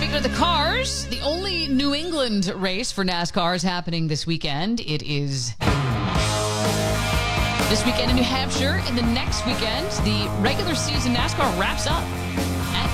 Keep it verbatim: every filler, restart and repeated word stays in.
Speaking of the cars, the only New England race for NASCAR is happening this weekend. It is this weekend in New Hampshire, and the next weekend, the regular season NASCAR wraps up at